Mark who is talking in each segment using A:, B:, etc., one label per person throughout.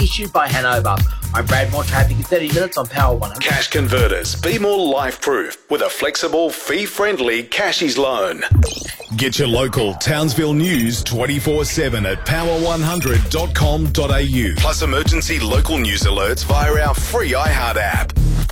A: issued by Hanover. I'm Brad. More traffic in 30 minutes on Power 100.
B: Cash Converters. Be more life-proof with a flexible, fee-friendly Cashies loan. Get your local Townsville news 24/7 at power100.com.au. Plus emergency local news alerts via our free iHeart app.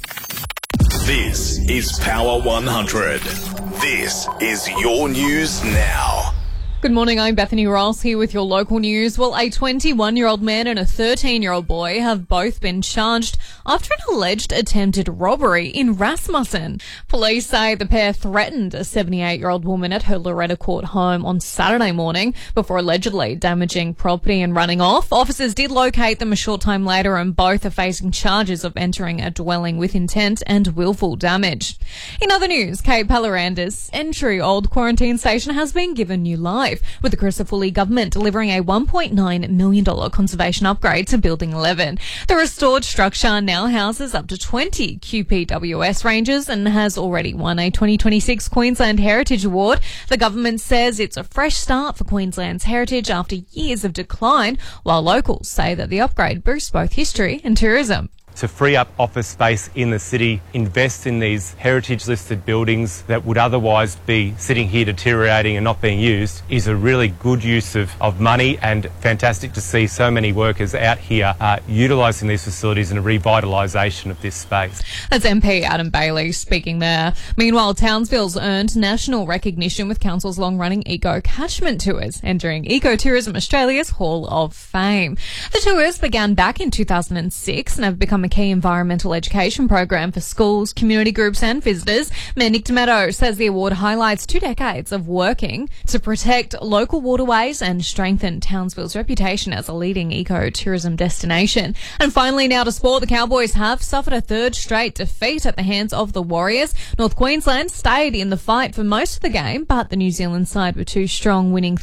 B: This is Power 100. This is your news now.
C: Good morning, I'm Bethany Ross here with your local news. Well, a 21-year-old man and a 13-year-old boy have both been charged after an alleged attempted robbery in Rasmussen. Police say the pair threatened a 78-year-old woman at her Loretta Court home on Saturday morning before allegedly damaging property and running off. Officers did locate them a short time later and both are facing charges of entering a dwelling with intent and willful damage. In other news, Cape Palarandis Entry Old Quarantine Station has been given new life, with the Crisafulli government delivering a $1.9 million conservation upgrade to Building 11. The restored structure now houses up to 20 QPWS rangers and has already won a 2026 Queensland Heritage Award. The government says it's a fresh start for Queensland's heritage after years of decline, while locals say that the upgrade boosts both history and tourism.
D: To free up office space in the city, invest in these heritage-listed buildings that would otherwise be sitting here deteriorating and not being used is a really good use of money, and fantastic to see so many workers out here utilising these facilities and a revitalisation of this space.
C: That's MP Adam Bailey speaking there. Meanwhile, Townsville's earned national recognition with council's long-running Eco Catchment Tours, entering Ecotourism Australia's Hall of Fame. The tours began back in 2006 and have become a key environmental education program for schools, community groups and visitors. Mayor Nick Meadow says the award highlights 2 decades of working to protect local waterways and strengthen Townsville's reputation as a leading ecotourism destination. And finally, now to sport, the Cowboys have suffered a third straight defeat at the hands of the Warriors. North Queensland stayed in the fight for most of the game, but the New Zealand side were too strong, winning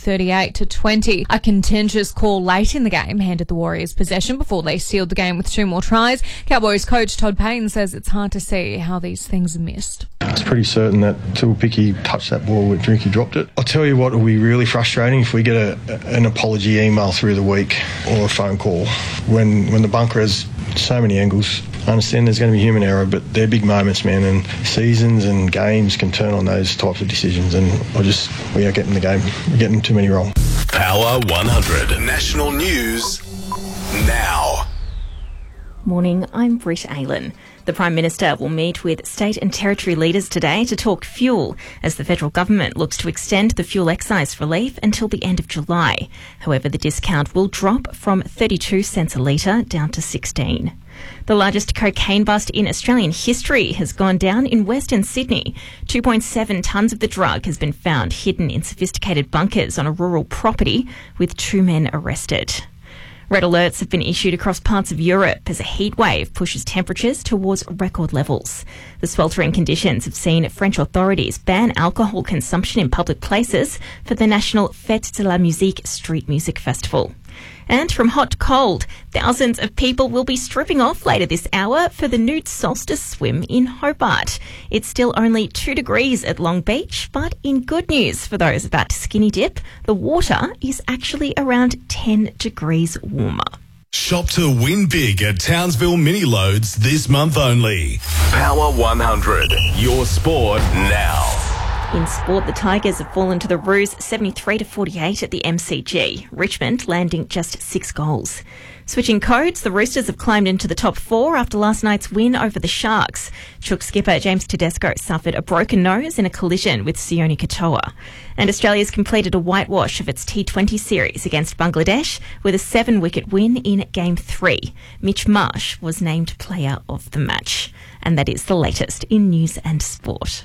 C: 38-20. A contentious call late in the game handed the Warriors possession before they sealed the game with 2 more tries. Cowboys coach Todd Payne says it's hard to see how these things are missed.
E: It's pretty certain that Tuapiki touched that ball when Drinky dropped it. I'll tell you what will be really frustrating if we get an apology email through the week or a phone call when the bunker has so many angles. I understand there's going to be human error, but they're big moments, man, and seasons and games can turn on those types of decisions, and we are getting the game. We're getting too many wrong.
B: Power 100. National news now.
F: Morning, I'm Britt Aylen. The Prime Minister will meet with state and territory leaders today to talk fuel as the federal government looks to extend the fuel excise relief until the end of July. However, the discount will drop from 32 cents a litre down to 16. The largest cocaine bust in Australian history has gone down in Western Sydney. 2.7 tonnes of the drug has been found hidden in sophisticated bunkers on a rural property, with 2 men arrested. Red alerts have been issued across parts of Europe as a heat wave pushes temperatures towards record levels. The sweltering conditions have seen French authorities ban alcohol consumption in public places for the National Fête de la Musique Street Music Festival. And from hot to cold, thousands of people will be stripping off later this hour for the nude solstice swim in Hobart. It's still only 2 degrees at Long Beach, but in good news for those about to skinny dip, the water is actually around 10 degrees warmer.
B: Shop to win big at Townsville Mini Loads this month only. Power 100. Your sport now.
F: In sport, the Tigers have fallen to the Roos 73-48 at the MCG, Richmond landing just 6 goals. Switching codes, the Roosters have climbed into the top 4 after last night's win over the Sharks. Chook skipper James Tedesco suffered a broken nose in a collision with Sione Katoa. And Australia's completed a whitewash of its T20 series against Bangladesh with a 7-wicket win in Game 3. Mitch Marsh was named player of the match. And that is the latest in news and sport.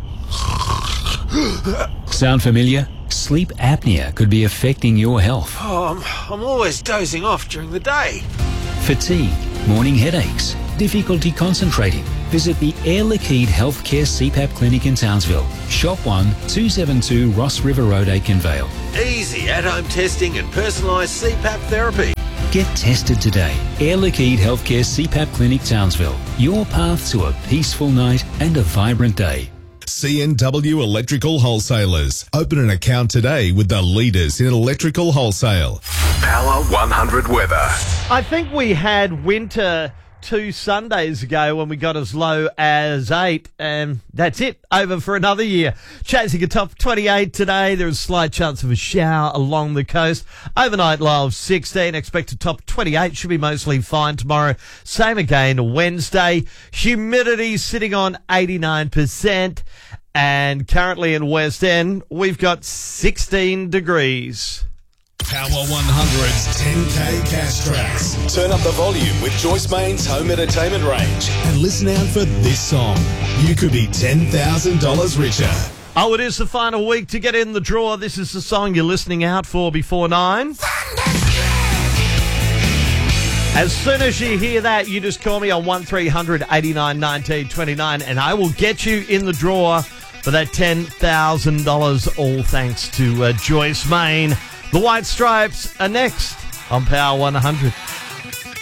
G: Sound familiar? Sleep apnea could be affecting your health.
H: Oh, I'm always dozing off during the day.
G: Fatigue, morning headaches, difficulty concentrating. Visit the Air Liquide Healthcare CPAP Clinic in Townsville. Shop 1, 272 Ross River Road, Aikenvale.
H: Easy at-home testing and personalised CPAP therapy.
G: Get tested today. Air Liquide Healthcare CPAP Clinic, Townsville. Your path to a peaceful night and a vibrant day.
B: C&W Electrical Wholesalers. Open an account today with the leaders in electrical wholesale. Power 100 weather.
I: I think we had winter 2 Sundays ago when we got as low as 8, and that's it. Over for another year. Chasing a top 28 today. There is a slight chance of a shower along the coast. Overnight low of 16. Expected top 28. Should be mostly fine tomorrow. Same again Wednesday. Humidity sitting on 89%. And currently in West End, we've got 16 degrees.
B: Power 100's 10K Cash Tracks. Turn up the volume with Joyce Main's home entertainment range and listen out for this song. You could be $10,000 richer.
I: Oh, it is the final week to get in the draw. This is the song you're listening out for before 9. As soon as you hear that, you just call me on 1300 89 19 29 and I will get you in the draw for that $10,000, all thanks to Joyce Main. The White Stripes are next on Power 100.